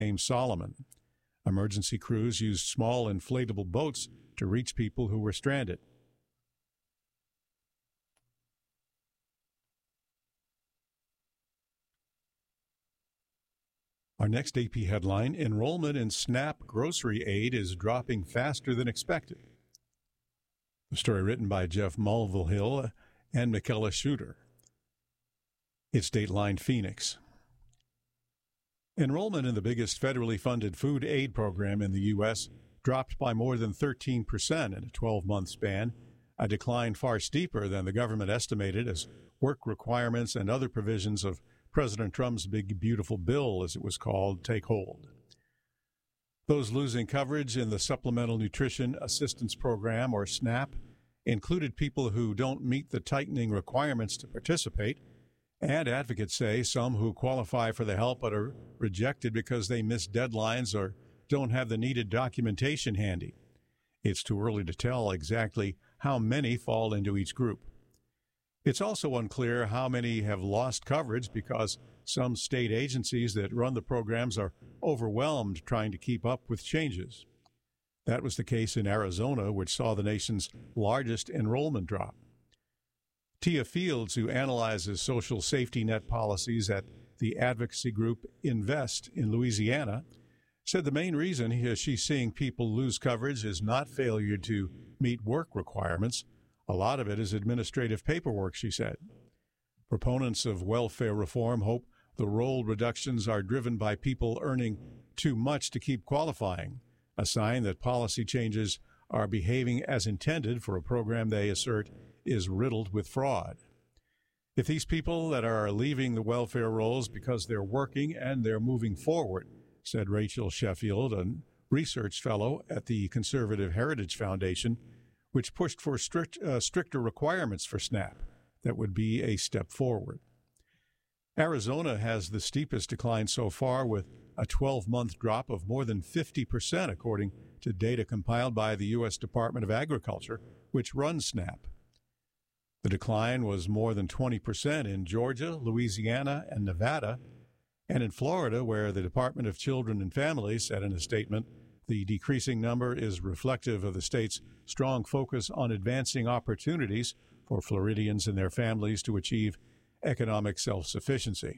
named Solomon. Emergency crews used small inflatable boats to reach people who were stranded. Our next AP headline, enrollment in SNAP grocery aid is dropping faster than expected. The story written by Jeff Mulvihill and Michaela Shooter. It's Dateline Phoenix. Enrollment in the biggest federally funded food aid program in the U.S. dropped by more than 13% in a 12-month span, a decline far steeper than the government estimated as work requirements and other provisions of President Trump's Big Beautiful Bill, as it was called, take hold. Those losing coverage in the Supplemental Nutrition Assistance Program, or SNAP, included people who don't meet the tightening requirements to participate, and advocates say some who qualify for the help but are rejected because they miss deadlines or don't have the needed documentation handy. It's too early to tell exactly how many fall into each group. It's also unclear how many have lost coverage because some state agencies that run the programs are overwhelmed trying to keep up with changes. That was the case in Arizona, which saw the nation's largest enrollment drop. Tia Fields, who analyzes social safety net policies at the advocacy group Invest in Louisiana, said the main reason she's seeing people lose coverage is not failure to meet work requirements. A lot of it is administrative paperwork, she said. Proponents of welfare reform hope the roll reductions are driven by people earning too much to keep qualifying, a sign that policy changes are behaving as intended for a program they assert is riddled with fraud. If these people that are leaving the welfare rolls because they're working and they're moving forward, said Rachel Sheffield, a research fellow at the Conservative Heritage Foundation, which pushed for stricter requirements for SNAP that would be a step forward. Arizona has the steepest decline so far, with a 12-month drop of more than 50%, according to data compiled by the U.S. Department of Agriculture, which runs SNAP. The decline was more than 20% in Georgia, Louisiana, and Nevada, and in Florida, where the Department of Children and Families said in a statement, the decreasing number is reflective of the state's strong focus on advancing opportunities for Floridians and their families to achieve economic self-sufficiency.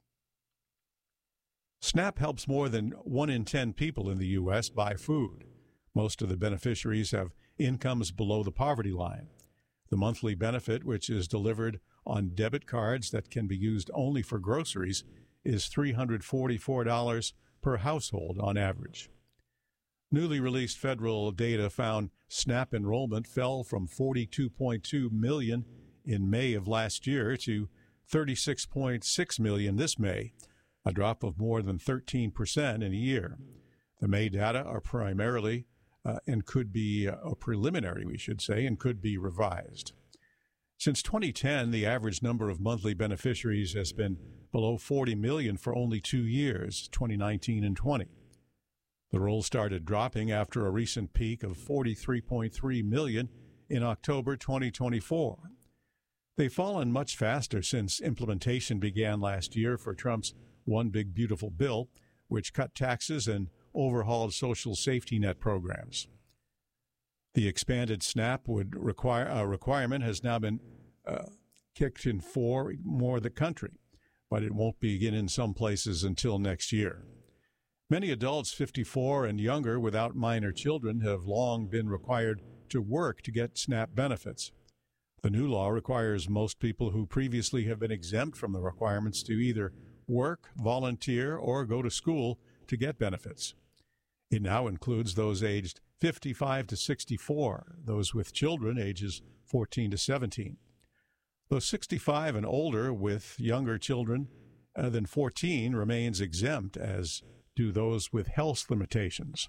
SNAP helps more than 1 in 10 people in the U.S. buy food. Most of the beneficiaries have incomes below the poverty line. The monthly benefit, which is delivered on debit cards that can be used only for groceries, is $344 per household on average. Newly released federal data found SNAP enrollment fell from 42.2 million in May of last year to 36.6 million this May, a drop of more than 13% in a year. The May data are primarily and could be preliminary, we should say, and could be revised. Since 2010, the average number of monthly beneficiaries has been below 40 million for only 2 years, 2019 and 20. The roll started dropping after a recent peak of 43.3 million in October 2024. They've fallen much faster since implementation began last year for Trump's One Big Beautiful Bill, which cut taxes and overhauled social safety net programs. The expanded SNAP requirement has now been kicked in for more of the country, but it won't begin in some places until next year. Many adults 54 and younger without minor children have long been required to work to get SNAP benefits. The new law requires most people who previously have been exempt from the requirements to either work, volunteer, or go to school to get benefits. It now includes those aged 55 to 64, those with children ages 14 to 17. Those 65 and older with younger children than 14 remains exempt, as do those with health limitations.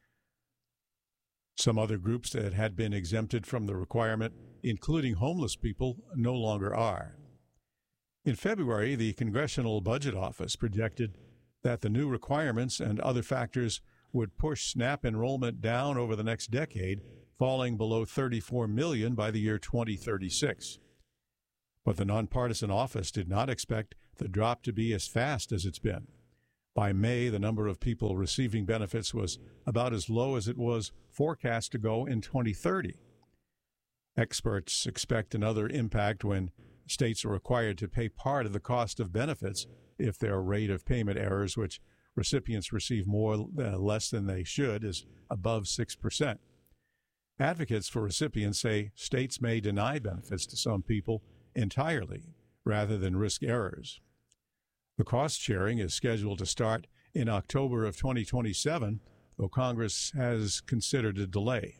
Some other groups that had been exempted from the requirement, including homeless people, no longer are. In February, the Congressional Budget Office projected that the new requirements and other factors would push SNAP enrollment down over the next decade, falling below 34 million by the year 2036. But the nonpartisan office did not expect the drop to be as fast as it's been. By May, the number of people receiving benefits was about as low as it was forecast to go in 2030. Experts expect another impact when states are required to pay part of the cost of benefits if their rate of payment errors, which recipients receive less than they should, is above 6%. Advocates for recipients say states may deny benefits to some people entirely rather than risk errors. The cost sharing is scheduled to start in October of 2027, though Congress has considered a delay.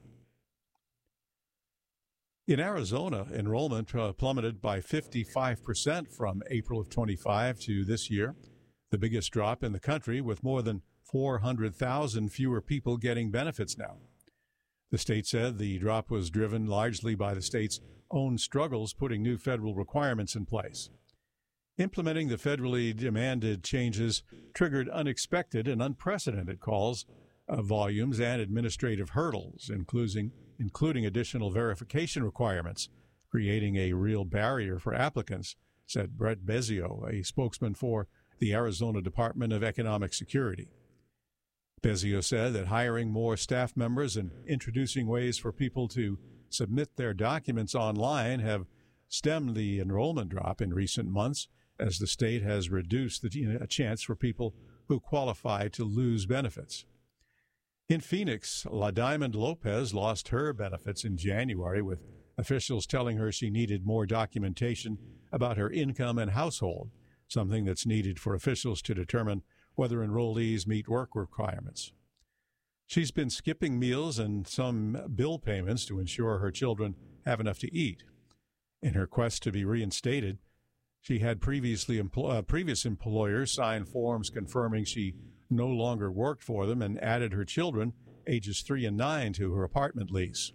In Arizona, enrollment plummeted by 55% from April of 25 to this year, the biggest drop in the country, with more than 400,000 fewer people getting benefits now. The state said the drop was driven largely by the state's own struggles putting new federal requirements in place. Implementing the federally demanded changes triggered unexpected and unprecedented calls, volumes, and administrative hurdles, including additional verification requirements, creating a real barrier for applicants, said Brett Bezio, a spokesman for the Arizona Department of Economic Security. Bezio said that hiring more staff members and introducing ways for people to submit their documents online have stemmed the enrollment drop in recent months, as the state has reduced the chance for people who qualify to lose benefits. In Phoenix, La Diamond Lopez lost her benefits in January, with officials telling her she needed more documentation about her income and household, something that's needed for officials to determine whether enrollees meet work requirements. She's been skipping meals and some bill payments to ensure her children have enough to eat. In her quest to be reinstated, she had previous employers sign forms confirming she no longer worked for them and added her children, ages 3 and 9, to her apartment lease.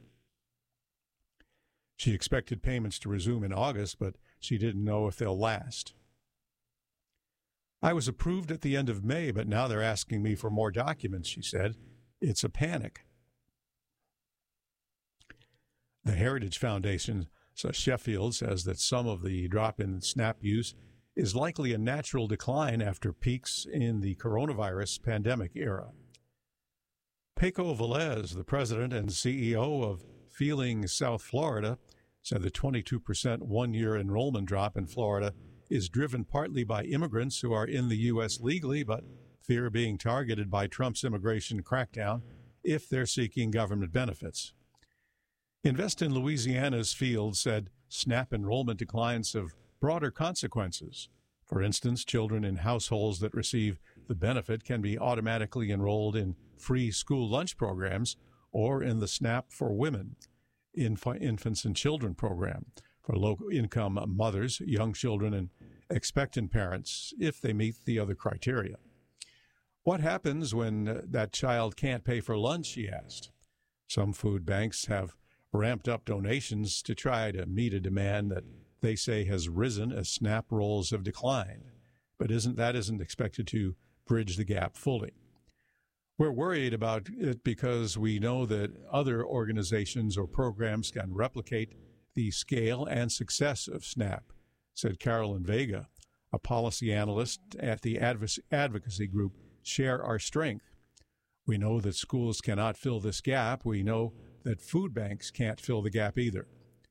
She expected payments to resume in August, but she didn't know if they'll last. I was approved at the end of May, but now they're asking me for more documents, she said. It's a panic. The Heritage Foundation, Sheffield, says that some of the drop in SNAP use is likely a natural decline after peaks in the coronavirus pandemic era. Paco Velez, the president and CEO of Feeling South Florida, said the 22% one-year enrollment drop in Florida is driven partly by immigrants who are in the U.S. legally but fear being targeted by Trump's immigration crackdown if they're seeking government benefits. Invest in Louisiana's Field said SNAP enrollment declines have broader consequences. For instance, children in households that receive the benefit can be automatically enrolled in free school lunch programs or in the SNAP for Women, Infants and Children program for low-income mothers, young children, and expectant parents if they meet the other criteria. What happens when that child can't pay for lunch, he asked. Some food banks have ramped up donations to try to meet a demand that they say has risen as SNAP rolls have declined, but isn't expected to bridge the gap fully. We're worried about it because we know that other organizations or programs can replicate the scale and success of SNAP, said Carolyn Vega, a policy analyst at the advocacy group Share Our Strength. We know that schools cannot fill this gap. We know that food banks can't fill the gap either.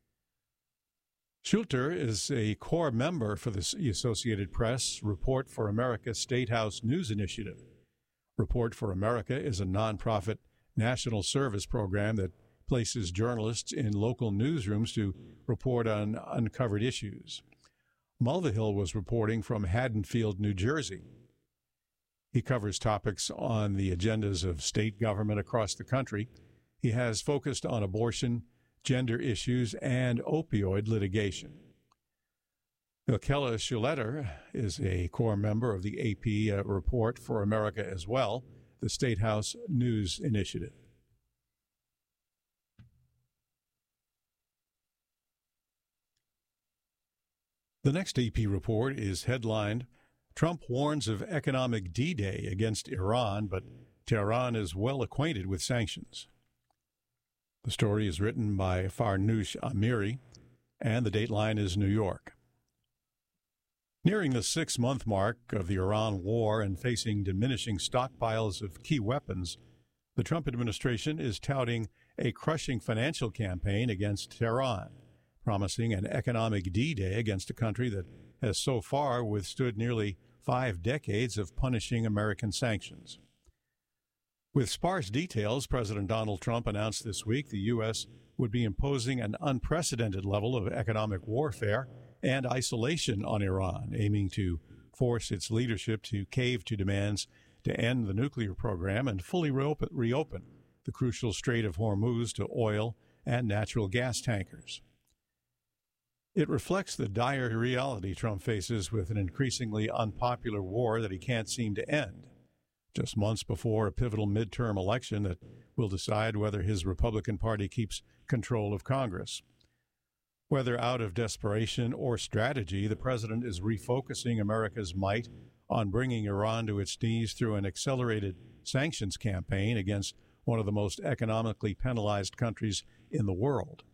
Schulter is a core member for the Associated Press Report for America State House News Initiative. Report for America is a nonprofit national service program that places journalists in local newsrooms to report on uncovered issues. Mulvihill was reporting from Haddonfield, New Jersey. He covers topics on the agendas of state government across the country. He has focused on abortion, gender issues, and opioid litigation. Michaela Schuletter is a core member of the AP Report for America as well, the State House News Initiative. The next AP report is headlined, Trump warns of economic D-Day against Iran, but Tehran is well acquainted with sanctions. The story is written by Farnoosh Amiri, and the dateline is New York. Nearing the 6-month mark of the Iran war and facing diminishing stockpiles of key weapons, the Trump administration is touting a crushing financial campaign against Tehran, promising an economic D-Day against a country that has so far withstood nearly 5 decades of punishing American sanctions. With sparse details, President Donald Trump announced this week the U.S. would be imposing an unprecedented level of economic warfare and isolation on Iran, aiming to force its leadership to cave to demands to end the nuclear program and fully reopen the crucial Strait of Hormuz to oil and natural gas tankers. It reflects the dire reality Trump faces with an increasingly unpopular war that he can't seem to end, just months before a pivotal midterm election that will decide whether his Republican Party keeps control of Congress. Whether out of desperation or strategy, the president is refocusing America's might on bringing Iran to its knees through an accelerated sanctions campaign against one of the most economically penalized countries in the world.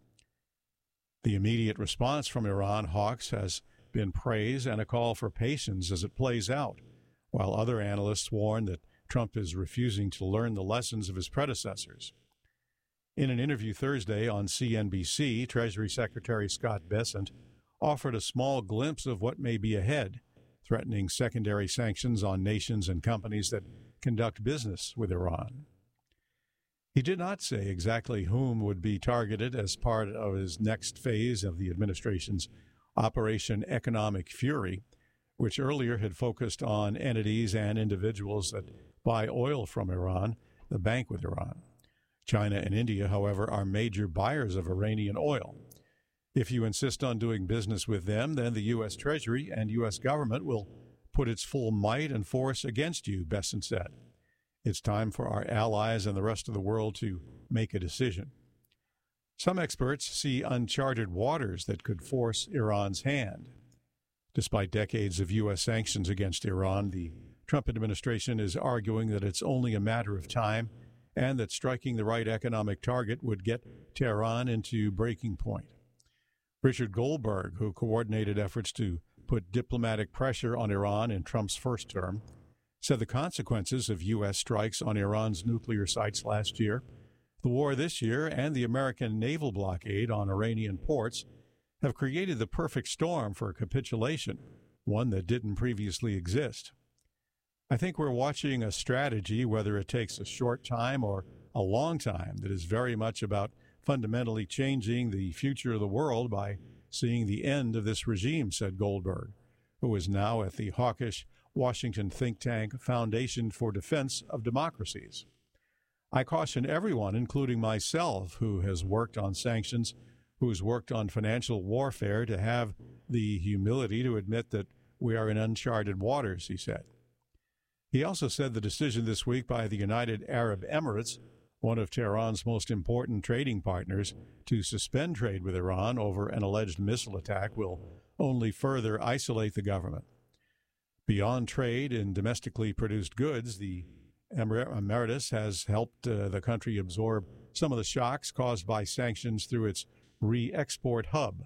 The immediate response from Iran hawks has been praise and a call for patience as it plays out, while other analysts warn that Trump is refusing to learn the lessons of his predecessors. In an interview Thursday on CNBC, Treasury Secretary Scott Bessent offered a small glimpse of what may be ahead, threatening secondary sanctions on nations and companies that conduct business with Iran. He did not say exactly whom would be targeted as part of his next phase of the administration's Operation Economic Fury, which earlier had focused on entities and individuals that buy oil from Iran, the bank with Iran. China and India, however, are major buyers of Iranian oil. If you insist on doing business with them, then the U.S. Treasury and U.S. government will put its full might and force against you, Bessent said. It's time for our allies and the rest of the world to make a decision. Some experts see uncharted waters that could force Iran's hand. Despite decades of U.S. sanctions against Iran, the Trump administration is arguing that it's only a matter of time and that striking the right economic target would get Tehran into breaking point. Richard Goldberg, who coordinated efforts to put diplomatic pressure on Iran in Trump's first term, said the consequences of U.S. strikes on Iran's nuclear sites last year, the war this year, and the American naval blockade on Iranian ports have created the perfect storm for capitulation, one that didn't previously exist. I think we're watching a strategy, whether it takes a short time or a long time, that is very much about fundamentally changing the future of the world by seeing the end of this regime, said Goldberg, who is now at the hawkish Washington think tank Foundation for Defense of Democracies. I caution everyone, including myself, who has worked on sanctions, who's worked on financial warfare, to have the humility to admit that we are in uncharted waters, he said. He also said the decision this week by the United Arab Emirates, one of Tehran's most important trading partners, to suspend trade with Iran over an alleged missile attack will only further isolate the government. Beyond trade in domestically produced goods, the Emirates has helped the country absorb some of the shocks caused by sanctions through its re-export hub.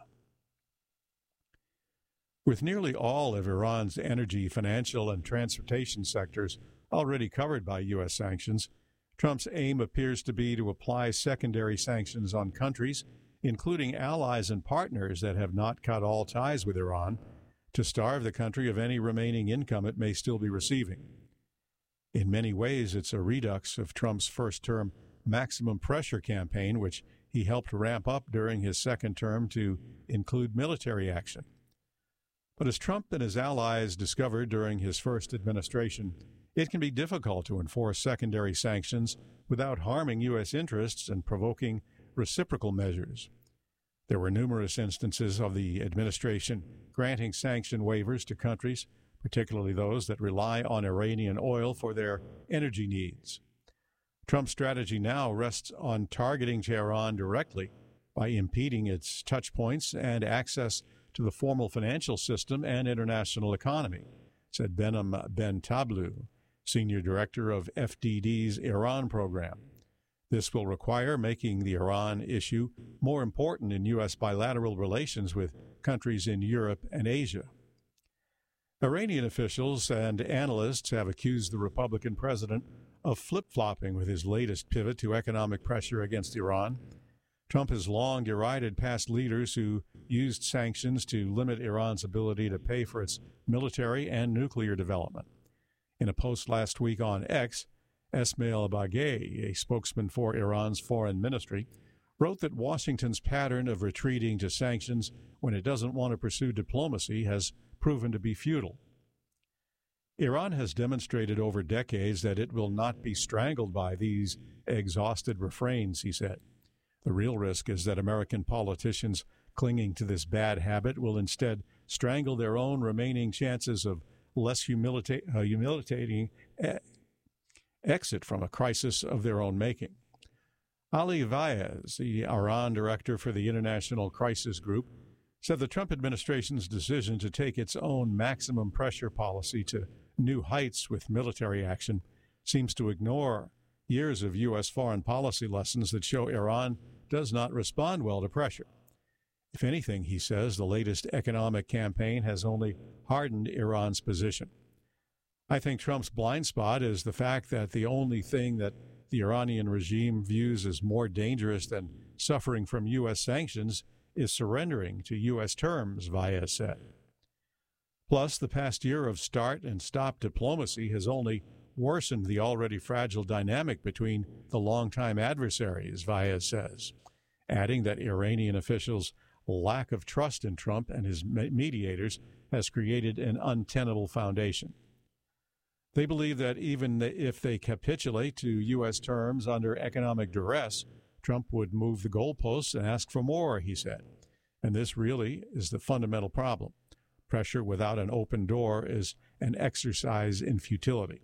With nearly all of Iran's energy, financial, and transportation sectors already covered by U.S. sanctions, Trump's aim appears to be to apply secondary sanctions on countries, including allies and partners that have not cut all ties with Iran, to starve the country of any remaining income it may still be receiving. In many ways, it's a redux of Trump's first-term maximum pressure campaign, which he helped ramp up during his second term to include military action. But as Trump and his allies discovered during his first administration, it can be difficult to enforce secondary sanctions without harming U.S. interests and provoking reciprocal measures. There were numerous instances of the administration granting sanction waivers to countries, particularly those that rely on Iranian oil for their energy needs. Trump's strategy now rests on targeting Tehran directly by impeding its touch points and access to the formal financial system and international economy, said Behnam Ben-Tablu, Senior Director of FDD's Iran program. This will require making the Iran issue more important in U.S. bilateral relations with countries in Europe and Asia. Iranian officials and analysts have accused the Republican president of flip-flopping with his latest pivot to economic pressure against Iran. Trump has long derided past leaders who used sanctions to limit Iran's ability to pay for its military and nuclear development. In a post last week on X, Esmail Baghaei, a spokesman for Iran's foreign ministry, wrote that Washington's pattern of retreating to sanctions when it doesn't want to pursue diplomacy has proven to be futile. Iran has demonstrated over decades that it will not be strangled by these exhausted refrains, he said. The real risk is that American politicians clinging to this bad habit will instead strangle their own remaining chances of less humiliating exit from a crisis of their own making. Ali Vaez, the Iran director for the International Crisis Group, said the Trump administration's decision to take its own maximum pressure policy to new heights with military action seems to ignore years of U.S. foreign policy lessons that show Iran does not respond well to pressure. If anything, he says, the latest economic campaign has only hardened Iran's position. I think Trump's blind spot is the fact that the only thing that the Iranian regime views as more dangerous than suffering from U.S. sanctions is surrendering to U.S. terms, Vaez said. Plus, the past year of start and stop diplomacy has only worsened the already fragile dynamic between the longtime adversaries, Vaez says, adding that Iranian officials' lack of trust in Trump and his mediators has created an untenable foundation. They believe that even if they capitulate to U.S. terms under economic duress, Trump would move the goalposts and ask for more, he said. And this really is the fundamental problem. Pressure without an open door is an exercise in futility.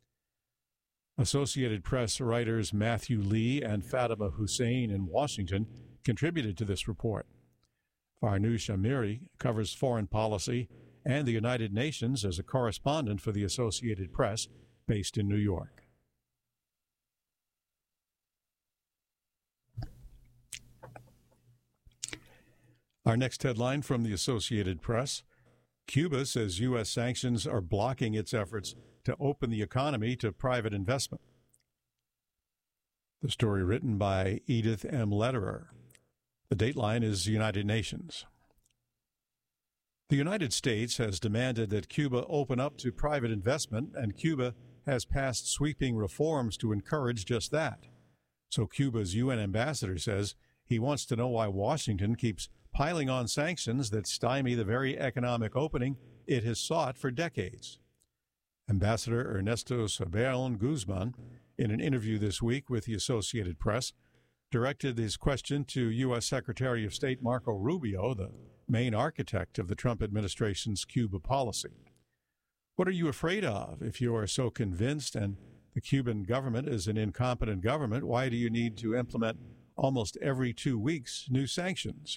Associated Press writers Matthew Lee and Fatima Hussein in Washington contributed to this report. Farnoosh Amiri covers foreign policy and the United Nations as a correspondent for the Associated Press based in New York. Our next headline from the Associated Press: Cuba says U.S. sanctions are blocking its efforts to open the economy to private investment. The story written by Edith M. Lederer. The dateline is United Nations. The United States has demanded that Cuba open up to private investment, and Cuba has passed sweeping reforms to encourage just that. So Cuba's UN ambassador says he wants to know why Washington keeps piling on sanctions that stymie the very economic opening it has sought for decades. Ambassador Ernesto Soberón Guzmán, in an interview this week with the Associated Press, directed his question to U.S. Secretary of State Marco Rubio, the main architect of the Trump administration's Cuba policy. What are you afraid of? If you are so convinced and the Cuban government is an incompetent government, why do you need to implement almost every 2 weeks new sanctions?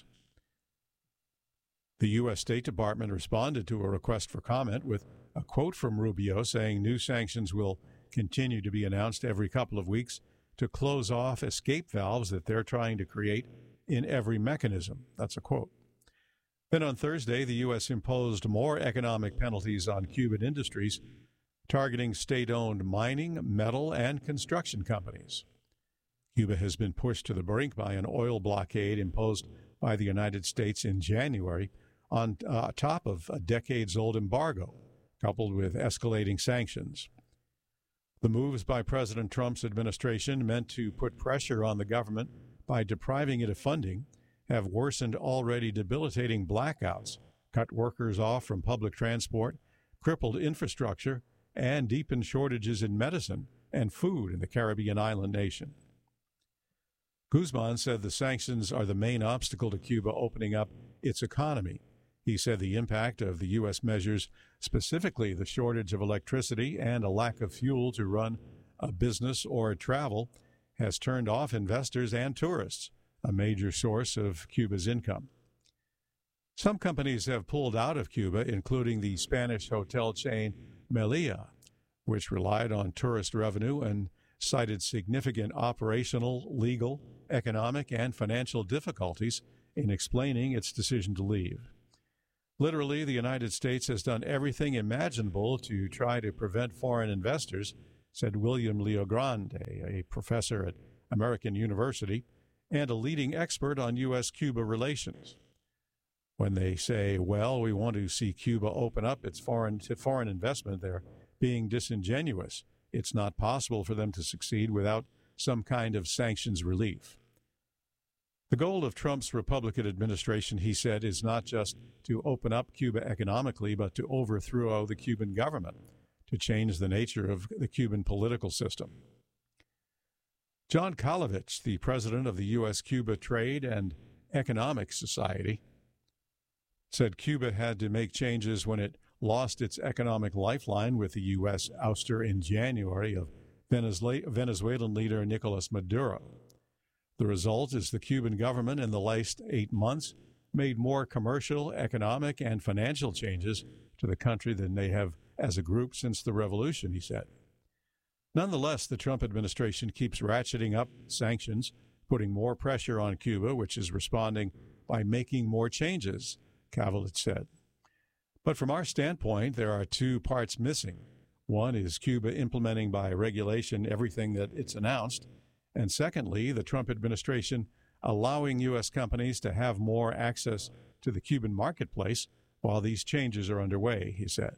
The U.S. State Department responded to a request for comment with a quote from Rubio saying new sanctions will continue to be announced every couple of weeks to close off escape valves that they're trying to create in every mechanism. That's a quote. Then on Thursday, the U.S. imposed more economic penalties on Cuban industries, targeting state-owned mining, metal, and construction companies. Cuba has been pushed to the brink by an oil blockade imposed by the United States in January on top of a decades-old embargo, coupled with escalating sanctions. The moves by President Trump's administration, meant to put pressure on the government by depriving it of funding, have worsened already debilitating blackouts, cut workers off from public transport, crippled infrastructure, and deepened shortages in medicine and food in the Caribbean island nation. Guzman said the sanctions are the main obstacle to Cuba opening up its economy. He said the impact of the U.S. measures, specifically the shortage of electricity and a lack of fuel to run a business or travel, has turned off investors and tourists, a major source of Cuba's income. Some companies have pulled out of Cuba, including the Spanish hotel chain Meliá, which relied on tourist revenue and cited significant operational, legal, economic, and financial difficulties in explaining its decision to leave. Literally, the United States has done everything imaginable to try to prevent foreign investors, said William Leogrande, a professor at American University and a leading expert on U.S.-Cuba relations. When they say, well, we want to see Cuba open up its foreign investment, they're being disingenuous. It's not possible for them to succeed without some kind of sanctions relief. The goal of Trump's Republican administration, he said, is not just to open up Cuba economically, but to overthrow the Cuban government, to change the nature of the Cuban political system. John Kolovich, the president of the U.S.-Cuba Trade and Economic Society, said Cuba had to make changes when it lost its economic lifeline with the U.S. ouster in January of Venezuelan leader Nicolas Maduro. The result is the Cuban government in the last 8 months made more commercial, economic, and financial changes to the country than they have as a group since the revolution, he said. Nonetheless, the Trump administration keeps ratcheting up sanctions, putting more pressure on Cuba, which is responding by making more changes, Kolovich said. But from our standpoint, there are two parts missing. One is Cuba implementing by regulation everything that it's announced, and secondly, the Trump administration allowing U.S. companies to have more access to the Cuban marketplace while these changes are underway, he said.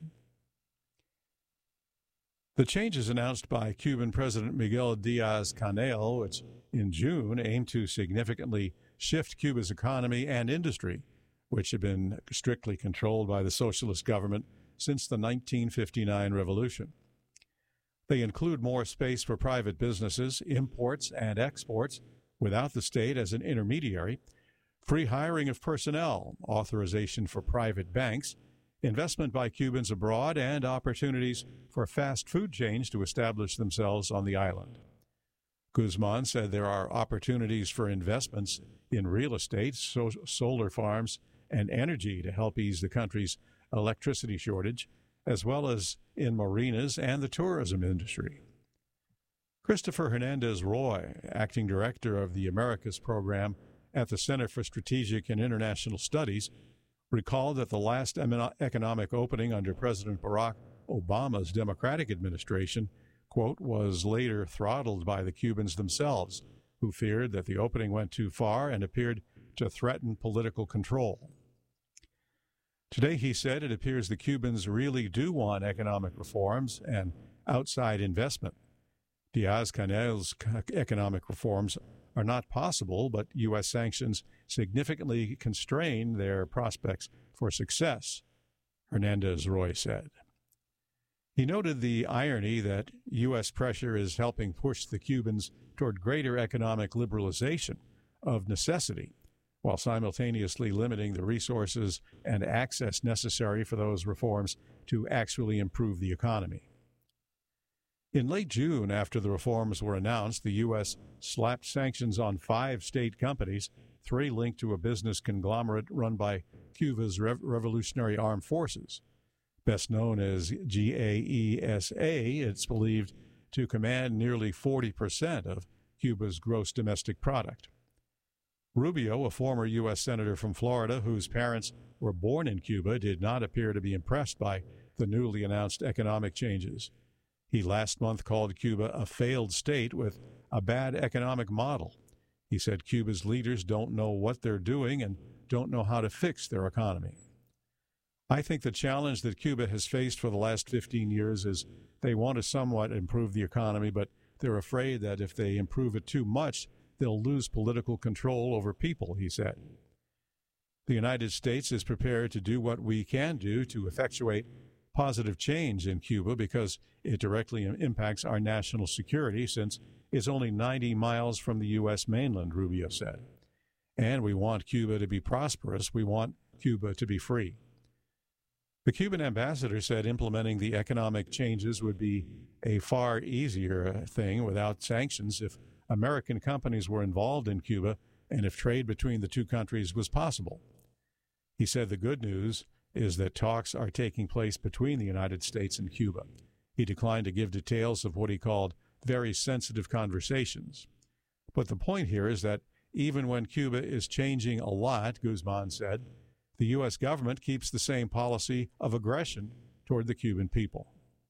The changes announced by Cuban President Miguel Diaz-Canel, which in June aimed to significantly shift Cuba's economy and industry, which had been strictly controlled by the socialist government since the 1959 revolution. They include more space for private businesses, imports and exports without the state as an intermediary, free hiring of personnel, authorization for private banks, investment by Cubans abroad, and opportunities for fast food chains to establish themselves on the island. Guzman said there are opportunities for investments in real estate, solar farms, and energy to help ease the country's electricity shortage, as well as in marinas and the tourism industry. Christopher Hernandez-Roy, acting director of the Americas program at the Center for Strategic and International Studies, recalled that the last economic opening under President Barack Obama's Democratic administration, quote, was later throttled by the Cubans themselves, who feared that the opening went too far and appeared to threaten political control. Today, he said, it appears the Cubans really do want economic reforms and outside investment. Diaz-Canel's economic reforms are not possible, but U.S. sanctions significantly constrain their prospects for success, Hernandez-Roy said. He noted the irony that U.S. pressure is helping push the Cubans toward greater economic liberalization of necessity, while simultaneously limiting the resources and access necessary for those reforms to actually improve the economy. In late June, after the reforms were announced, the U.S. slapped sanctions on 5 state companies, 3 linked to a business conglomerate run by Cuba's Revolutionary Armed Forces. Best known as GAESA, it's believed to command nearly 40% of Cuba's gross domestic product. Rubio, a former U.S. Senator from Florida whose parents were born in Cuba, did not appear to be impressed by the newly announced economic changes. He last month called Cuba a failed state with a bad economic model. He said Cuba's leaders don't know what they're doing and don't know how to fix their economy. I think the challenge that Cuba has faced for the last 15 years is they want to somewhat improve the economy, but they're afraid that if they improve it too much, they'll lose political control over people, he said. The United States is prepared to do what we can do to effectuate positive change in Cuba because it directly impacts our national security since it's only 90 miles from the U.S. mainland, Rubio said. And we want Cuba to be prosperous. We want Cuba to be free. The Cuban ambassador said implementing the economic changes would be a far easier thing without sanctions if American companies were involved in Cuba and if trade between the two countries was possible. He said the good news is that talks are taking place between the United States and Cuba. He declined to give details of what he called very sensitive conversations. But the point here is that even when Cuba is changing a lot, Guzman said, the U.S. government keeps the same policy of aggression toward the Cuban people.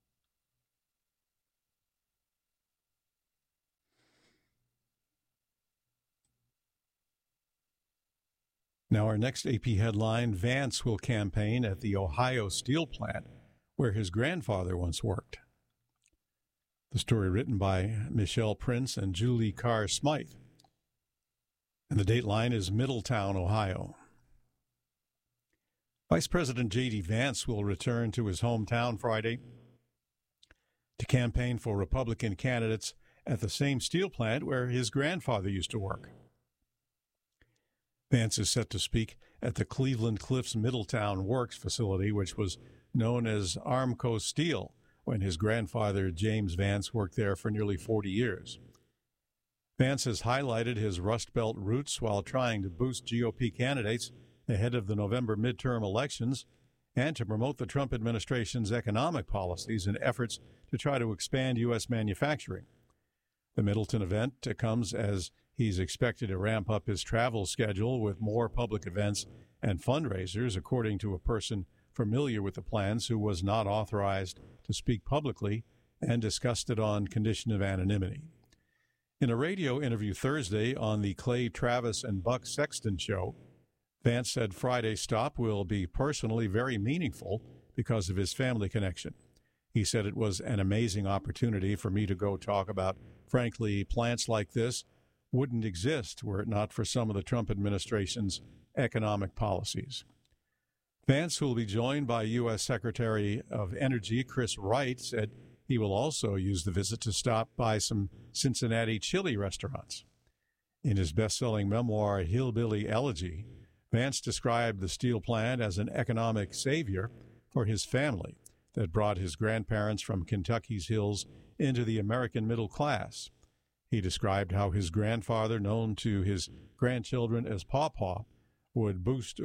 Now, our next AP headline, Vance will campaign at the Ohio steel plant where his grandfather once worked. The story written by Michelle Prince and Julie Carr Smythe. And the dateline is Middletown, Ohio. Vice President J.D. Vance will return to his hometown Friday to campaign for Republican candidates at the same steel plant where his grandfather used to work. Vance is set to speak at the Cleveland Cliffs Middletown Works facility, which was known as Armco Steel when his grandfather, James Vance, worked there for nearly 40 years. Vance has highlighted his Rust Belt roots while trying to boost GOP candidates ahead of the November midterm elections and to promote the Trump administration's economic policies and efforts to try to expand U.S. manufacturing. The Middleton event comes as he's expected to ramp up his travel schedule with more public events and fundraisers, according to a person familiar with the plans who was not authorized to speak publicly and discussed it on condition of anonymity. In a radio interview Thursday on the Clay Travis and Buck Sexton show, Vance said Friday's stop will be personally very meaningful because of his family connection. He said it was an amazing opportunity for me to go talk about, frankly, plants like this wouldn't exist were it not for some of the Trump administration's economic policies. Vance, who will be joined by U.S. Secretary of Energy Chris Wright, said he will also use the visit to stop by some Cincinnati chili restaurants. In his best-selling memoir, Hillbilly Elegy, Vance described the steel plant as an economic savior for his family that brought his grandparents from Kentucky's hills into the American middle class. He described how his grandfather, known to his grandchildren as Pawpaw, would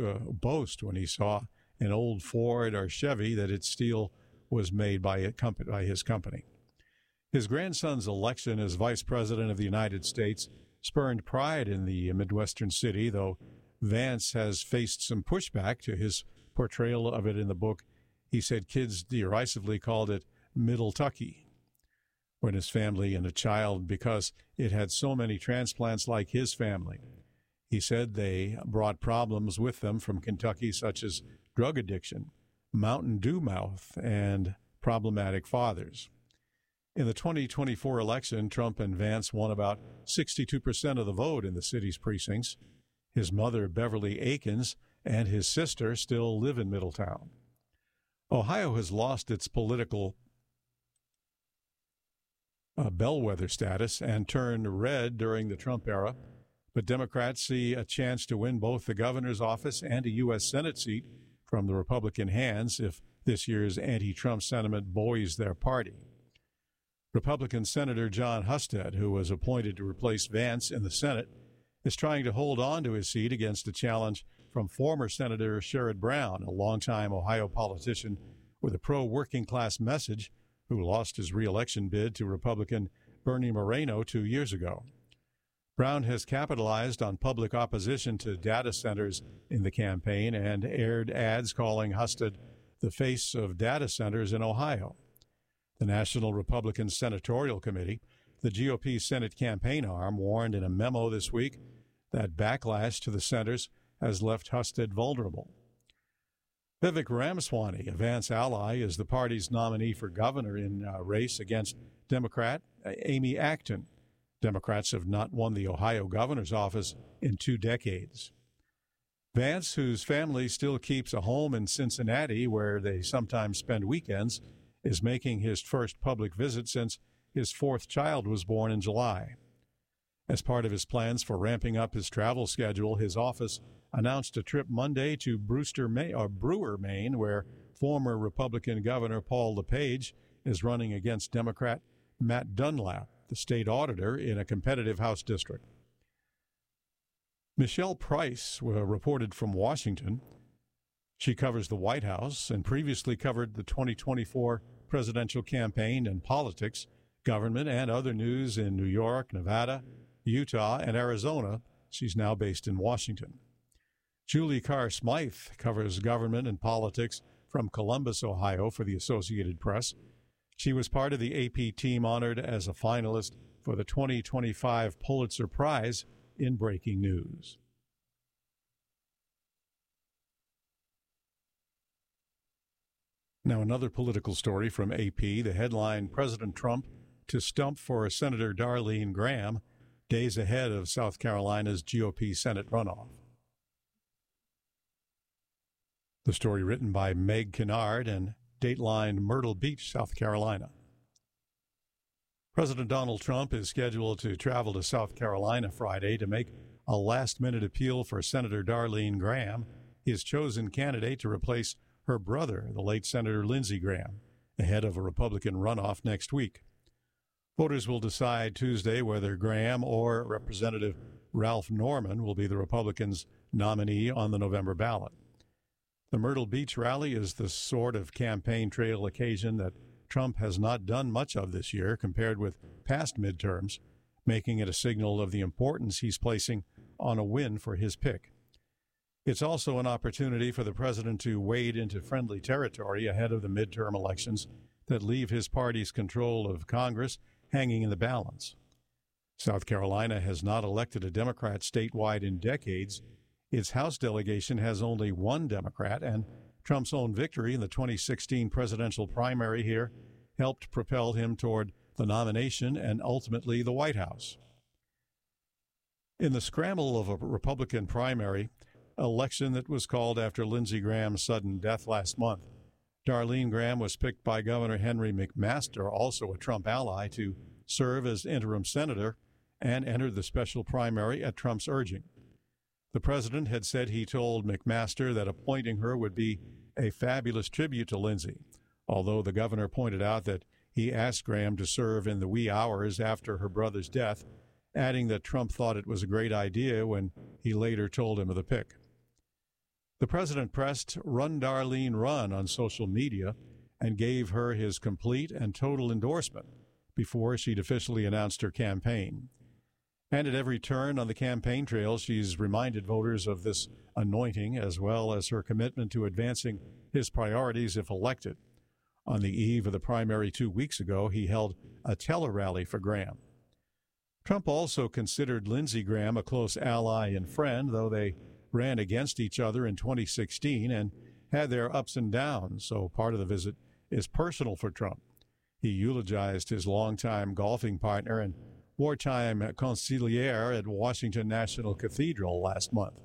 boast when he saw an old Ford or Chevy that its steel was made by his company. His grandson's election as Vice President of the United States spurned pride in the Midwestern city, though Vance has faced some pushback to his portrayal of it in the book. He said kids derisively called it Middletucky when his family and a child because it had so many transplants like his family. He said they brought problems with them from Kentucky, such as drug addiction, Mountain Dew mouth, and problematic fathers. In the 2024 election, Trump and Vance won about 62% of the vote in the city's precincts. His mother, Beverly Akins, and his sister still live in Middletown. Ohio has lost its political bellwether status and turned red during the Trump era, but Democrats see a chance to win both the governor's office and a U.S. Senate seat from the Republican hands if this year's anti-Trump sentiment buoys their party. Republican Senator John Husted, who was appointed to replace Vance in the Senate, is trying to hold on to his seat against a challenge from former Senator Sherrod Brown, a longtime Ohio politician with a pro-working class message who lost his re-election bid to Republican Bernie Moreno 2 years ago. Brown has capitalized on public opposition to data centers in the campaign and aired ads calling Husted the face of data centers in Ohio. The National Republican Senatorial Committee, the GOP Senate campaign arm, warned in a memo this week that backlash to the centers has left Husted vulnerable. Vivek Ramaswamy, a Vance ally, is the party's nominee for governor in a race against Democrat Amy Acton. Democrats have not won the Ohio governor's office in 2 decades. Vance, whose family still keeps a home in Cincinnati where they sometimes spend weekends, is making his first public visit since his 4th child was born in July. As part of his plans for ramping up his travel schedule, his office announced a trip Monday to Brewer, Maine, where former Republican Governor Paul LePage is running against Democrat Matt Dunlap, the state auditor, in a competitive House district. Michelle Price reported from Washington. She covers the White House and previously covered the 2024 presidential campaign and politics, government, and other news in New York, Nevada, Utah, and Arizona. She's now based in Washington. Julie Carr Smythe covers government and politics from Columbus, Ohio for the Associated Press. She was part of the AP team honored as a finalist for the 2025 Pulitzer Prize in breaking news. Now, another political story from AP. The headline, President Trump to stump for Senator Darlene Graham, days ahead of South Carolina's GOP Senate runoff. The story written by Meg Kennard and dateline Myrtle Beach, South Carolina. President Donald Trump is scheduled to travel to South Carolina Friday to make a last-minute appeal for Senator Darlene Graham, his chosen candidate to replace her brother, the late Senator Lindsey Graham, ahead of a Republican runoff next week. Voters will decide Tuesday whether Graham or Representative Ralph Norman will be the Republicans' nominee on the November ballot. The Myrtle Beach rally is the sort of campaign trail occasion that Trump has not done much of this year compared with past midterms, making it a signal of the importance he's placing on a win for his pick. It's also an opportunity for the president to wade into friendly territory ahead of the midterm elections that leave his party's control of Congress hanging in the balance. South Carolina has not elected a Democrat statewide in decades. Its House delegation has only one Democrat, and Trump's own victory in the 2016 presidential primary here helped propel him toward the nomination and ultimately the White House. In the scramble of a Republican primary election that was called after Lindsey Graham's sudden death last month, Darlene Graham was picked by Governor Henry McMaster, also a Trump ally, to serve as interim senator and entered the special primary at Trump's urging. The president had said he told McMaster that appointing her would be a fabulous tribute to Lindsey, although the governor pointed out that he asked Graham to serve in the wee hours after her brother's death, adding that Trump thought it was a great idea when he later told him of the pick. The president pressed "Run, Darlene, run" on social media and gave her his complete and total endorsement before she'd officially announced her campaign. And at every turn on the campaign trail, she's reminded voters of this anointing, as well as her commitment to advancing his priorities if elected. On the eve of the primary 2 weeks ago, he held a tele-rally for Graham. Trump also considered Lindsey Graham a close ally and friend, though they ran against each other in 2016 and had their ups and downs, so part of the visit is personal for Trump. He eulogized his longtime golfing partner and wartime consigliere at Washington National Cathedral last month.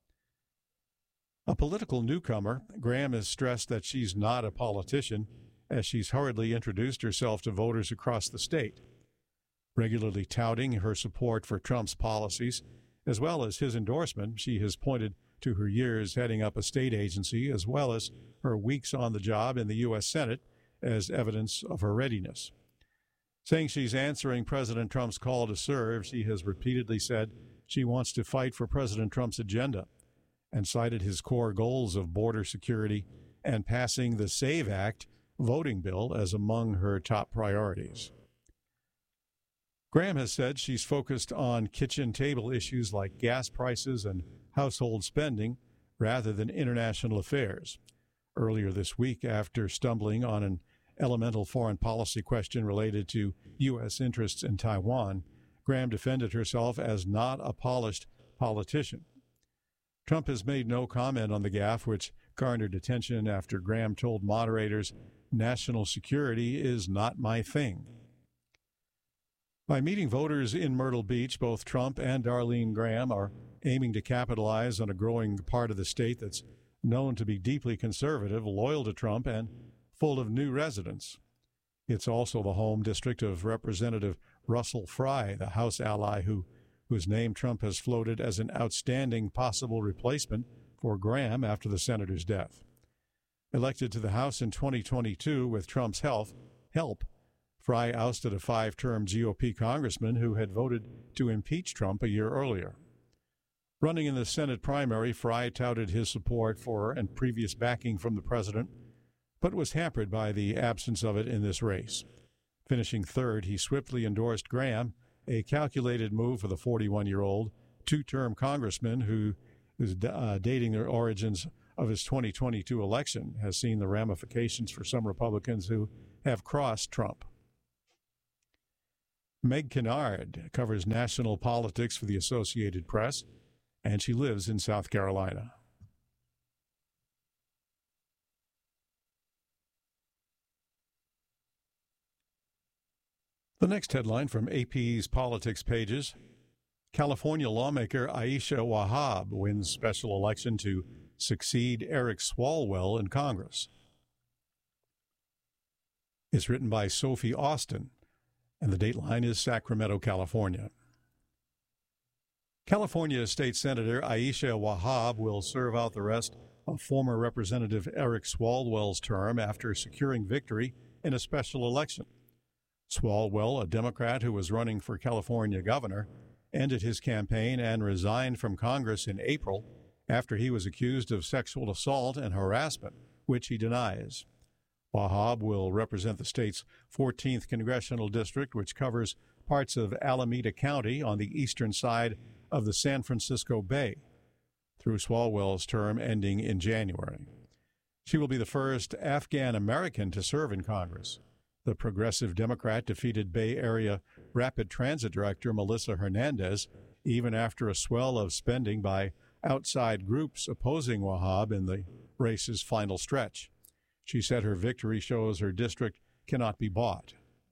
A political newcomer, Graham has stressed that she's not a politician, as she's hurriedly introduced herself to voters across the state, regularly touting her support for Trump's policies, as well as his endorsement. She has pointed to her years heading up a state agency, as well as her weeks on the job in the U.S. Senate, as evidence of her readiness. Saying she's answering President Trump's call to serve, she has repeatedly said she wants to fight for President Trump's agenda and cited his core goals of border security and passing the SAVE Act voting bill as among her top priorities. Graham has said she's focused on kitchen table issues like gas prices and household spending rather than international affairs. Earlier this week, after stumbling on an elemental foreign policy question related to U.S. interests in Taiwan, Graham defended herself as not a polished politician. Trump has made no comment on the gaffe, which garnered attention after Graham told moderators, "National security is not my thing." By meeting voters in Myrtle Beach, both Trump and Darlene Graham are aiming to capitalize on a growing part of the state that's known to be deeply conservative, loyal to Trump, and full of new residents. It's also the home district of Representative Russell Fry, the House ally whose name Trump has floated as an outstanding possible replacement for Graham after the senator's death. Elected to the House in 2022 with Trump's help, Fry ousted a 5-term GOP congressman who had voted to impeach Trump a year earlier. Running in the Senate primary, Fry touted his support for and previous backing from the president, but was hampered by the absence of it in this race. Finishing third, he swiftly endorsed Graham, a calculated move for the 41-year-old 2-term congressman who who's dating the origins of his 2022 election, has seen the ramifications for some Republicans who have crossed Trump. Meg Kennard covers national politics for the Associated Press, and she lives in South Carolina. The next headline from AP's politics pages: California lawmaker Aisha Wahab wins special election to succeed Eric Swalwell in Congress. It's written by Sophie Austin, and the dateline is Sacramento, California. California State Senator Aisha Wahab will serve out the rest of former Representative Eric Swalwell's term after securing victory in a special election. Swalwell, a Democrat who was running for California governor, ended his campaign and resigned from Congress in April after he was accused of sexual assault and harassment, which he denies. Wahab will represent the state's 14th congressional district, which covers parts of Alameda County on the eastern side of the San Francisco Bay, through Swalwell's term ending in January. She will be the first Afghan American to serve in Congress. The Progressive Democrat defeated Bay Area Rapid Transit Director Melissa Hernandez, even after a swell of spending by outside groups opposing Wahab in the race's final stretch. She said her victory shows her district cannot be bought.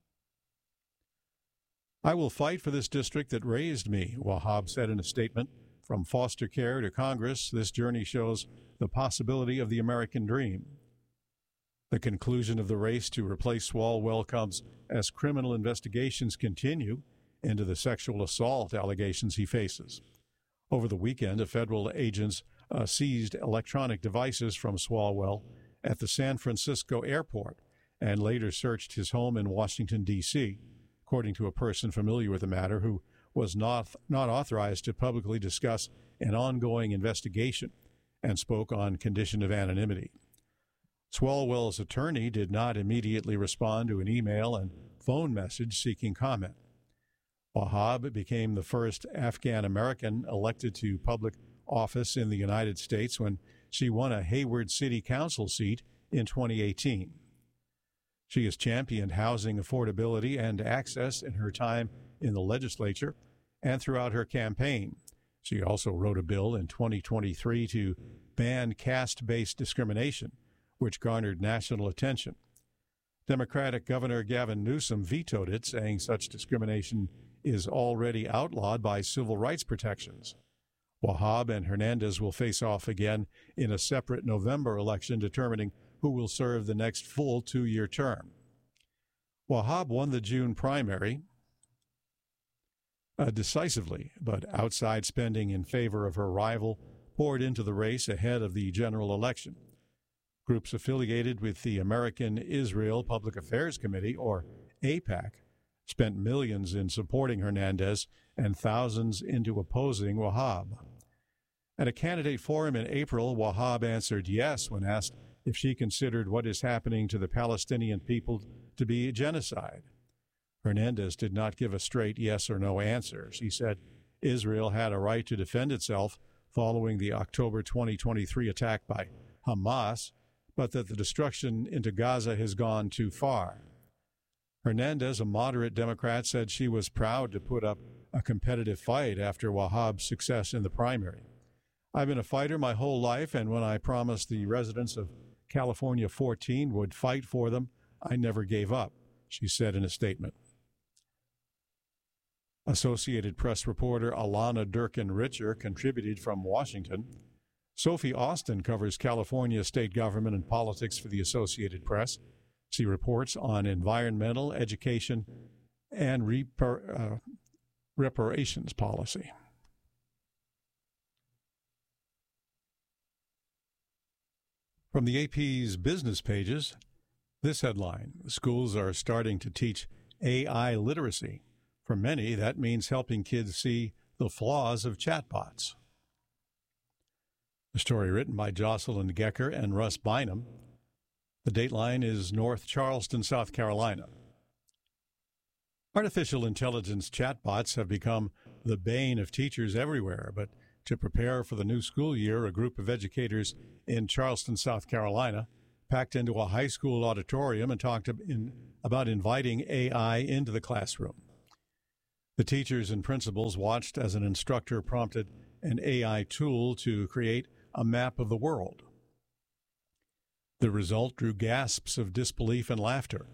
"I will fight for this district that raised me," Wahab said in a statement. "From foster care to Congress, this journey shows the possibility of the American dream." The conclusion of the race to replace Swalwell comes as criminal investigations continue into the sexual assault allegations he faces. Over the weekend, federal agents seized electronic devices from Swalwell at the San Francisco airport and later searched his home in Washington, D.C., according to a person familiar with the matter who was not authorized to publicly discuss an ongoing investigation and spoke on condition of anonymity. Swalwell's attorney did not immediately respond to an email and phone message seeking comment. Wahab became the first Afghan American elected to public office in the United States when she won a Hayward City Council seat in 2018. She has championed housing affordability and access in her time in the legislature and throughout her campaign. She also wrote a bill in 2023 to ban caste-based discrimination, which garnered national attention. Democratic Governor Gavin Newsom vetoed it, saying such discrimination is already outlawed by civil rights protections. Wahab and Hernandez will face off again in a separate November election determining who will serve the next full two-year term. Wahab won the June primary decisively, but outside spending in favor of her rival poured into the race ahead of the general election. Groups affiliated with the American Israel Public Affairs Committee, or AIPAC, spent millions in supporting Hernandez and thousands into opposing Wahab. At a candidate forum in April, Wahab answered yes when asked if she considered what is happening to the Palestinian people to be genocide. Hernandez did not give a straight yes or no answer. She said Israel had a right to defend itself following the October 2023 attack by Hamas, but that the destruction into Gaza has gone too far. Hernandez, a moderate Democrat, said she was proud to put up a competitive fight after Wahab's success in the primary. "I've been a fighter my whole life, and when I promised the residents of California 14 would fight for them, I never gave up," she said in a statement. Associated Press reporter Alana Durkin-Richer contributed from Washington. Sophie Austin covers California state government and politics for the Associated Press. She reports on environmental, education, and reparations policy. From the AP's business pages, this headline: schools are starting to teach AI literacy. For many, that means helping kids see the flaws of chatbots. A story written by Jocelyn Gecker and Russ Bynum. The dateline is North Charleston, South Carolina. Artificial intelligence chatbots have become the bane of teachers everywhere, but To prepare for the new school year, a group of educators in Charleston, South Carolina, packed into a high school auditorium and talked about inviting AI into the classroom. The teachers and principals watched as an instructor prompted an AI tool to create a map of the world. The result drew gasps of disbelief and laughter.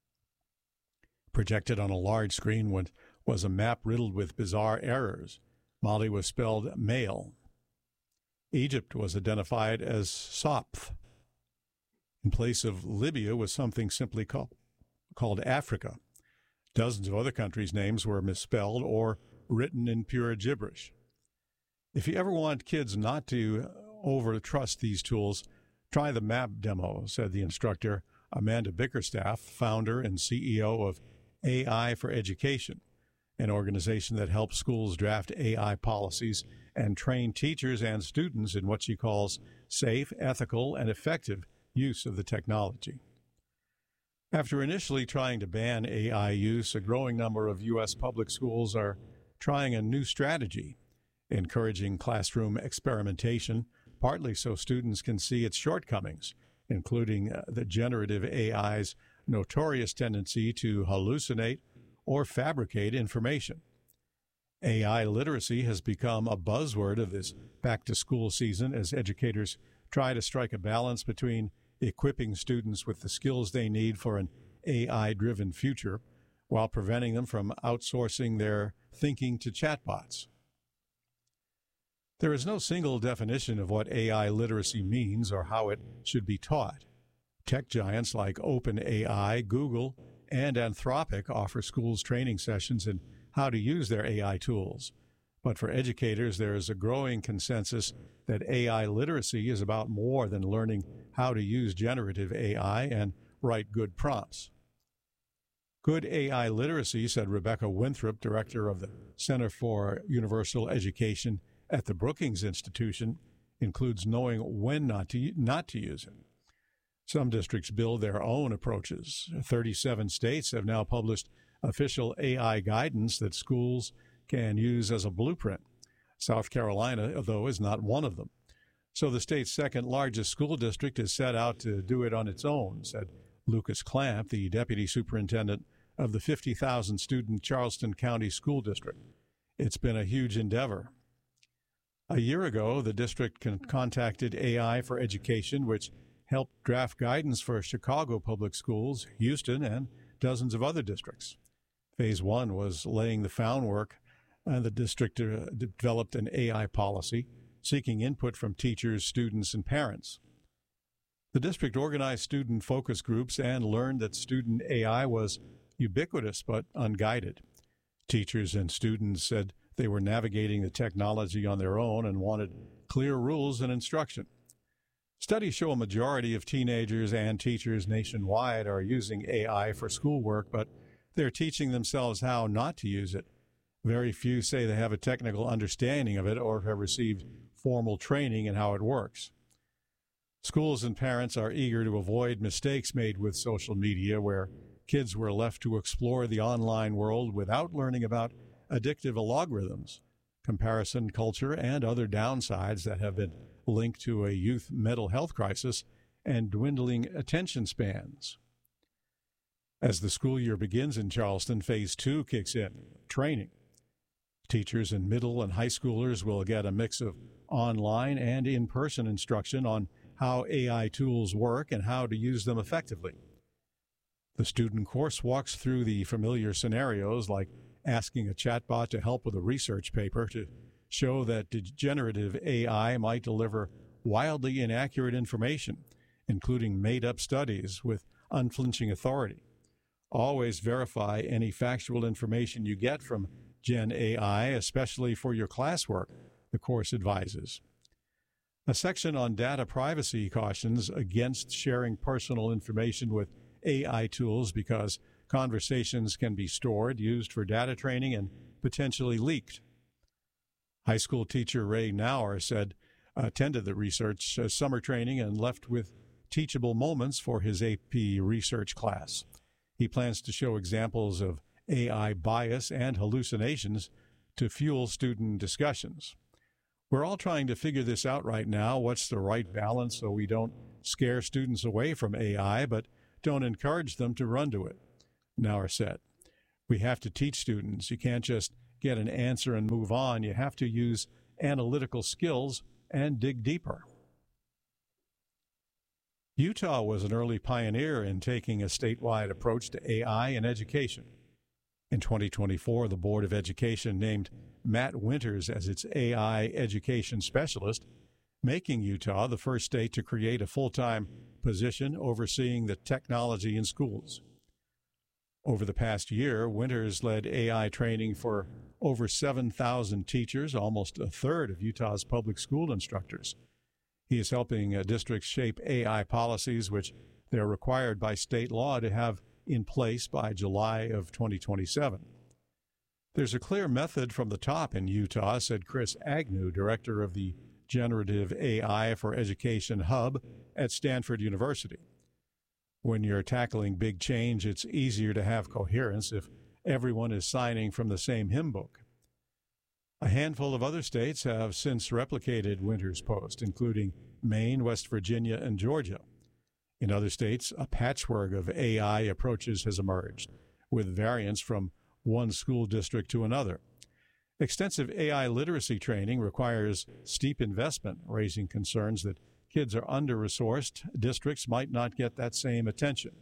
Projected on a large screen was a map riddled with bizarre errors. Mali was spelled male. Egypt was identified as Soph. In place of Libya was something simply called Africa. Dozens of other countries' names were misspelled or written in pure gibberish. If you ever want kids not to overtrust these tools, try the map demo, said the instructor, Amanda Bickerstaff, founder and CEO of AI for Education, an organization that helps schools draft AI policies and train teachers and students in what she calls safe, ethical, and effective use of the technology. After initially trying to ban AI use, a growing number of U.S. public schools are trying a new strategy, encouraging classroom experimentation, partly so students can see its shortcomings, including the generative AI's notorious tendency to hallucinate or fabricate information. AI literacy has become a buzzword of this back-to-school season as educators try to strike a balance between equipping students with the skills they need for an AI-driven future while preventing them from outsourcing their thinking to chatbots. There is no single definition of what AI literacy means or how it should be taught. Tech giants like OpenAI, Google, and Anthropic offer schools training sessions in how to use their AI tools. But for educators, there is a growing consensus that AI literacy is about more than learning how to use generative AI and write good prompts. Good AI literacy, said Rebecca Winthrop, director of the Center for Universal Education at the Brookings Institution, includes knowing when not to use it. Some districts build their own approaches. 37 states have now published official AI guidance that schools can use as a blueprint. South Carolina, though, is not one of them. So the state's second largest school district is set out to do it on its own, said Lucas Clamp, the deputy superintendent of the 50,000-student Charleston County School District. It's been a huge endeavor. A year ago, the district contacted AI for Education, which helped draft guidance for Chicago Public Schools, Houston, and dozens of other districts. Phase 1 was laying the groundwork, and the district developed an AI policy, seeking input from teachers, students, and parents. The district organized student focus groups and learned that student AI was ubiquitous but unguided. Teachers and students said they were navigating the technology on their own and wanted clear rules and instruction. Studies show a majority of teenagers and teachers nationwide are using AI for schoolwork, but they're teaching themselves how not to use it. Very few say they have a technical understanding of it or have received formal training in how it works. Schools and parents are eager to avoid mistakes made with social media, where kids were left to explore the online world without learning about addictive algorithms, comparison culture, and other downsides that have been linked to a youth mental health crisis and dwindling attention spans. As the school year begins in Charleston, Phase 2 kicks in, training. Teachers and middle and high schoolers will get a mix of online and in-person instruction on how AI tools work and how to use them effectively. The student course walks through the familiar scenarios like asking a chatbot to help with a research paper to show that generative AI might deliver wildly inaccurate information, including made-up studies with unflinching authority. Always verify any factual information you get from Gen AI, especially for your classwork, the course advises. A section on data privacy cautions against sharing personal information with AI tools because conversations can be stored, used for data training, and potentially leaked. High school teacher Ray Nauer attended the research summer training and left with teachable moments for his AP research class. He plans to show examples of AI bias and hallucinations to fuel student discussions. We're all trying to figure this out right now. What's the right balance so we don't scare students away from AI, but don't encourage them to run to it? Nauer said. We have to teach students. You can't just get an answer and move on. You have to use analytical skills and dig deeper. Utah was an early pioneer in taking a statewide approach to AI in education. In 2024, the Board of Education named Matt Winters as its AI education specialist, making Utah the first state to create a full-time position overseeing the technology in schools. Over the past year, Winters led AI training for over 7,000 teachers, almost a third of Utah's public school instructors. He is helping districts shape AI policies, which they're required by state law to have in place by July of 2027. There's a clear method from the top in Utah, said Chris Agnew, director of the Generative AI for Education Hub at Stanford University. When you're tackling big change, it's easier to have coherence if everyone is signing from the same hymn book. A handful of other states have since replicated Winters' post, including Maine, West Virginia, and Georgia. In other states, a patchwork of AI approaches has emerged, with variants from one school district to another. Extensive AI literacy training requires steep investment, raising concerns that kids are under-resourced. Districts might not get that same attention.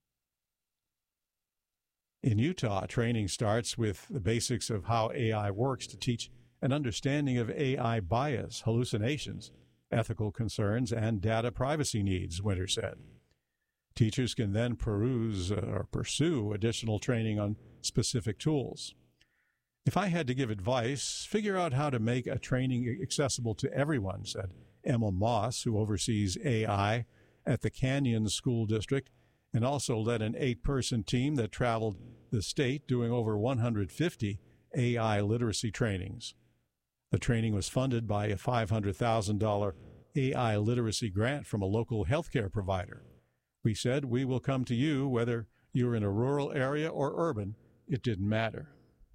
In Utah, training starts with the basics of how AI works to teach an understanding of AI bias, hallucinations, ethical concerns, and data privacy needs, Winters said. Teachers can then pursue additional training on specific tools. If I had to give advice, figure out how to make a training accessible to everyone, said Emma Moss, who oversees AI at the Canyon School District and also led an 8-person team that traveled the state doing over 150 AI literacy trainings. The training was funded by a $500,000 AI literacy grant from a local healthcare provider. We said, we will come to you whether you're in a rural area or urban. It didn't matter.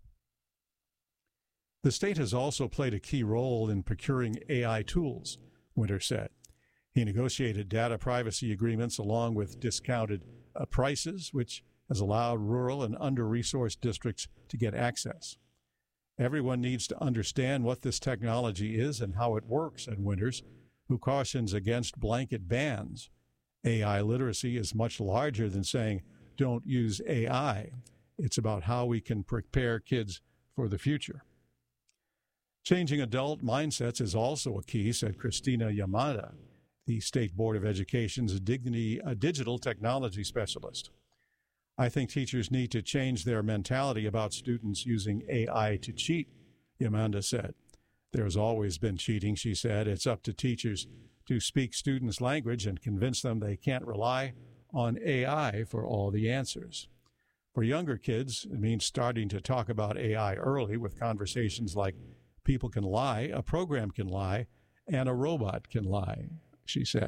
The state has also played a key role in procuring AI tools, Winters said. He negotiated data privacy agreements along with discounted prices, which has allowed rural and under-resourced districts to get access. Everyone needs to understand what this technology is and how it works, said Winters, who cautions against blanket bans. AI literacy is much larger than saying, don't use AI. It's about how we can prepare kids for the future. Changing adult mindsets is also a key, said Christina Yamada, the State Board of Education's digital technology specialist. I think teachers need to change their mentality about students using AI to cheat, Yamada said. There's always been cheating, she said. It's up to teachers to speak students' language and convince them they can't rely on AI for all the answers. For younger kids, it means starting to talk about AI early with conversations like, people can lie, a program can lie, and a robot can lie, she said.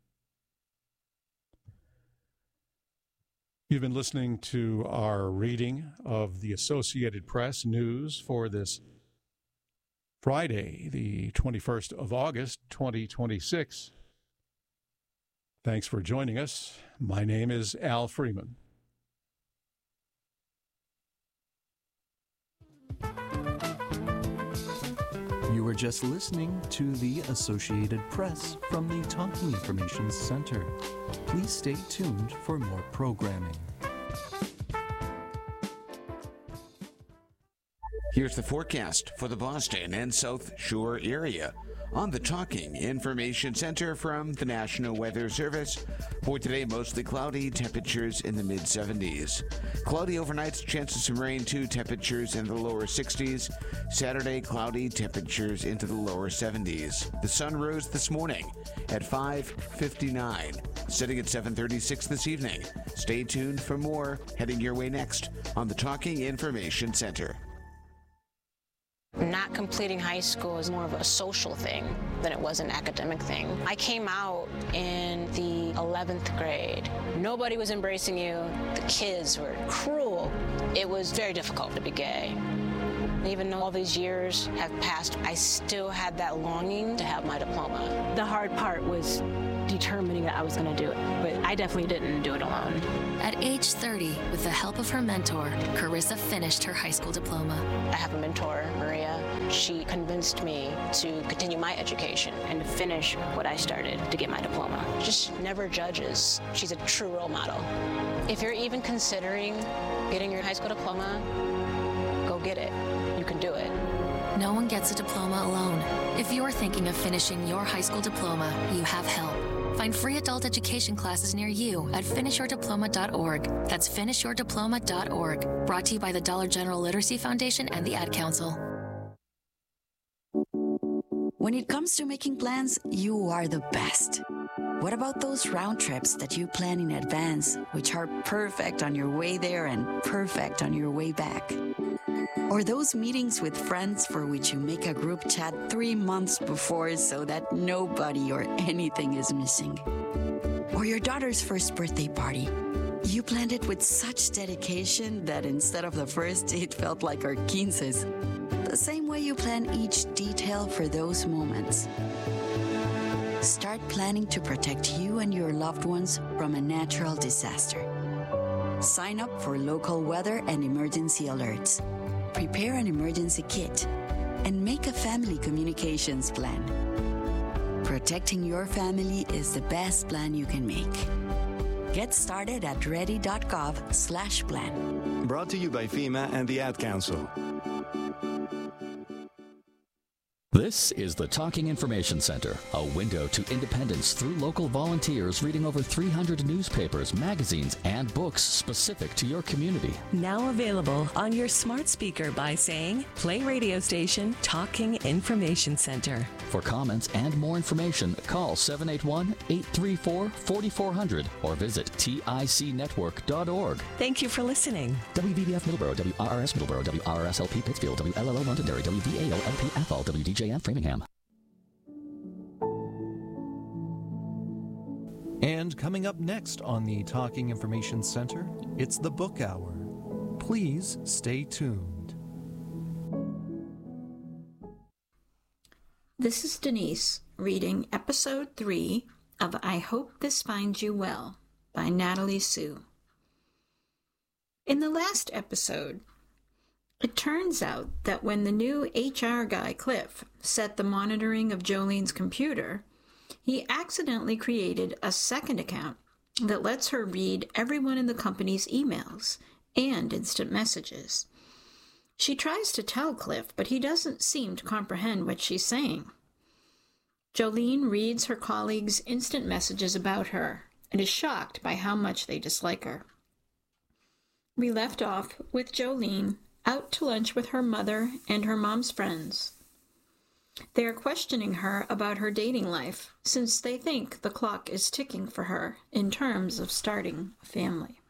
You've been listening to our reading of the Associated Press news for this Friday, the 21st of August, 2026. Thanks for joining us. My name is Al Freeman. You were just listening to the Associated Press from the Talking Information Center. Please stay tuned for more programming. Here's the forecast for the Boston and South Shore area on the Talking Information Center from the National Weather Service. For today, mostly cloudy, temperatures in the mid-70s. Cloudy overnights, chance of some rain too, temperatures in the lower 60s. Saturday, cloudy, temperatures into the lower 70s. The sun rose this morning at 5:59, setting at 7:36 this evening. Stay tuned for more heading your way next on the Talking Information Center. Not completing high school is more of a social thing than it was an academic thing. I came out in the 11th grade. Nobody was embracing you. The kids were cruel. It was very difficult to be gay. Even though all these years have passed, I still had that longing to have my diploma. The hard part was determining that I was going to do it, but I definitely didn't do it alone. At age 30, with the help of her mentor, Carissa finished her high school diploma. I have a mentor, Maria. She convinced me to continue my education And to finish what I started to get my diploma. Just never judges. She's a true role model. If you're even considering getting your high school diploma, go get it. You can do it. No one gets a diploma alone. If you're thinking of finishing your high school diploma, you have help. Find free adult education classes near you at finishyourdiploma.org. That's finishyourdiploma.org. Brought to you by the Dollar General Literacy Foundation and the Ad Council. When it comes to making plans, you are the best. What about those round trips that you plan in advance, which are perfect on your way there and perfect on your way back? Or those meetings with friends for which you make a group chat 3 months before so that nobody or anything is missing? Or your daughter's first birthday party. You planned it with such dedication that instead of the first, it felt like our 15s. The same way you plan each detail for those moments. Start planning to protect you and your loved ones from a natural disaster. Sign up for local weather and emergency alerts. Prepare an emergency kit and make a family communications plan. Protecting your family is the best plan you can make. Get started at ready.gov/plan. Brought to you by FEMA and the Ad Council. This is the Talking Information Center, a window to independence through local volunteers reading over 300 newspapers, magazines, and books specific to your community. Now available on your smart speaker by saying, play radio station Talking Information Center. For comments and more information, call 781-834-4400 or visit ticnetwork.org. Thank you for listening. WVBF Middleborough, WRRS Middleborough, WRRS-LP Pittsfield, WLLO Londonderry, WVAO-LP Athol, WDJM Framingham. And coming up next on the Talking Information Center, it's the Book Hour. Please stay tuned. This is Denise reading Episode 3 of I Hope This Finds You Well by Natalie Sue. In the last episode, it turns out that when the new HR guy, Cliff, set the monitoring of Jolene's computer, he accidentally created a second account that lets her read everyone in the company's emails and instant messages. She tries to tell Cliff, but he doesn't seem to comprehend what she's saying. Jolene reads her colleagues' instant messages about her and is shocked by how much they dislike her. We left off with Jolene out to lunch with her mother and her mom's friends. They are questioning her about her dating life, since they think the clock is ticking for her in terms of starting a family.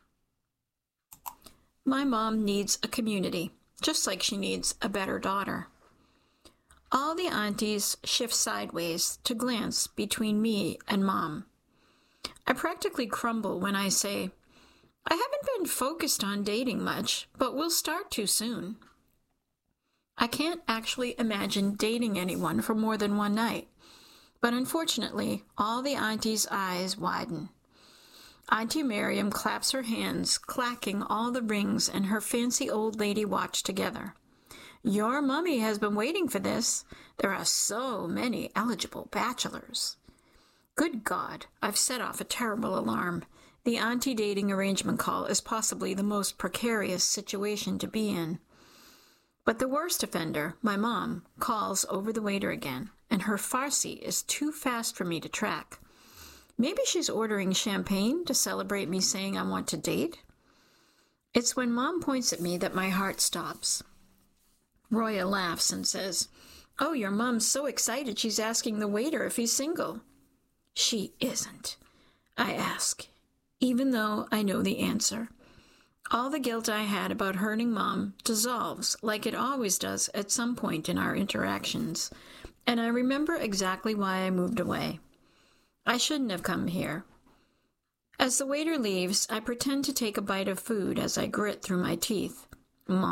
My mom needs a community, just like she needs a better daughter. All the aunties shift sideways to glance between me and Mom. I practically crumble when I say, I haven't been focused on dating much, but we'll start too soon. I can't actually imagine dating anyone for more than one night, but unfortunately, all the aunties' eyes widen. Auntie Miriam claps her hands, clacking all the rings and her fancy old lady watch together. Your mummy has been waiting for this. There are so many eligible bachelors. Good God, I've set off a terrible alarm. The auntie dating arrangement call is possibly the most precarious situation to be in. But the worst offender, my mom, calls over the waiter again, and her Farsi is too fast for me to track. Maybe she's ordering champagne to celebrate me saying I want to date? It's when Mom points at me that my heart stops. Roya laughs and says, Oh, your mom's so excited she's asking the waiter if he's single. She isn't, I ask, even though I know the answer. All the guilt I had about hurting Mom dissolves like it always does at some point in our interactions, and I remember exactly why I moved away. I shouldn't have come here. As the waiter leaves, I pretend to take a bite of food as I grit through my teeth. Mom,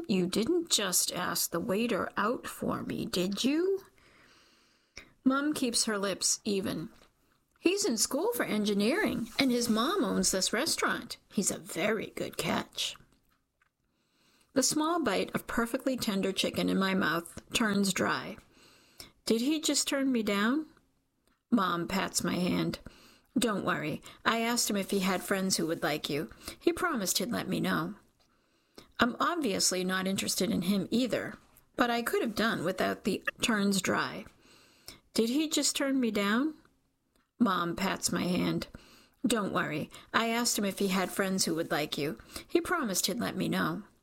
you didn't just ask the waiter out for me, did you? Mom keeps her lips even. He's in school for engineering, and his mom owns this restaurant. He's a very good catch. The small bite of perfectly tender chicken in my mouth turns dry. Did he just turn me down? Mom pats my hand. Don't worry. I asked him if he had friends who would like you. He promised he'd let me know. I'm obviously not interested in him either, but I could have done without the turns dry. Did he just turn me down? Mom pats my hand. Don't worry. I asked him if he had friends who would like you. He promised he'd let me know.